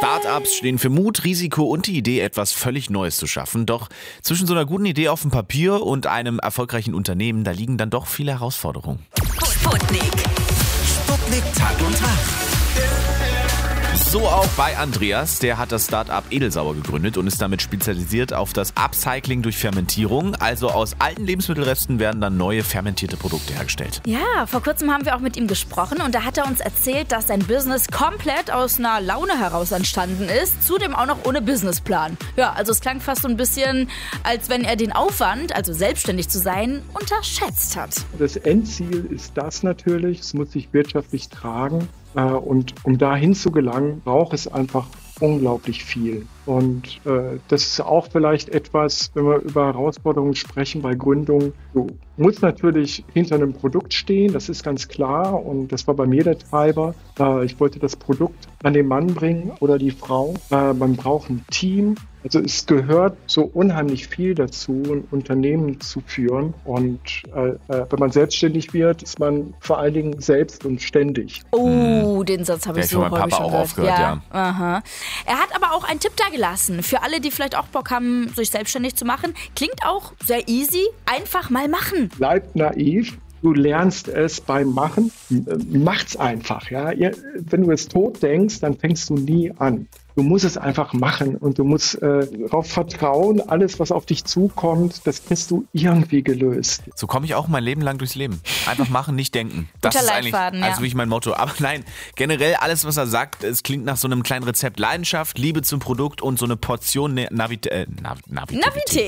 Startups stehen für Mut, Risiko und die Idee, etwas völlig Neues zu schaffen. Doch zwischen so einer guten Idee auf dem Papier und einem erfolgreichen Unternehmen, da liegen dann doch viele Herausforderungen. Sputnik Tag und Tag. So auch bei Andreas, der hat das Startup Edelsauer gegründet und ist damit spezialisiert auf das Upcycling durch Fermentierung. Also aus alten Lebensmittelresten werden dann neue fermentierte Produkte hergestellt. Ja, vor kurzem haben wir auch mit ihm gesprochen und da hat er uns erzählt, dass sein Business komplett aus einer Laune heraus entstanden ist, zudem auch noch ohne Businessplan. Ja, also es klang fast so ein bisschen, als wenn er den Aufwand, also selbstständig zu sein, unterschätzt hat. Das Endziel ist das natürlich, es muss sich wirtschaftlich tragen. Und um dahin zu gelangen, braucht es einfach unglaublich viel. Und das ist auch vielleicht etwas, wenn wir über Herausforderungen sprechen bei Gründung. Du musst natürlich hinter einem Produkt stehen, das ist ganz klar. Und das war bei mir der Treiber. Ich wollte das Produkt an den Mann bringen oder die Frau. Man braucht ein Team. Also es gehört so unheimlich viel dazu, ein Unternehmen zu führen. Und wenn man selbstständig wird, ist man vor allen Dingen selbst und ständig. Oh, den Satz habe ich so häufig Papa schon auch gehört. aufgehört, ja. Aha. Er hat aber auch einen Tipp da gelassen. Für alle, die vielleicht auch Bock haben, sich selbstständig zu machen. Klingt auch sehr easy. Einfach mal machen. Bleib naiv. Du lernst es beim Machen. Macht's einfach. Ja? Wenn du es tot denkst, dann fängst du nie an. Du musst es einfach machen und du musst darauf vertrauen, alles, was auf dich zukommt, das kriegst du irgendwie gelöst. So komme ich auch mein Leben lang durchs Leben. Einfach machen, nicht denken. Das Guter ist eigentlich Leitfaden, ja. also wirklich mein Motto. Aber nein, generell alles, was er sagt, es klingt nach so einem kleinen Rezept. Leidenschaft, Liebe zum Produkt und so eine Portion Navität.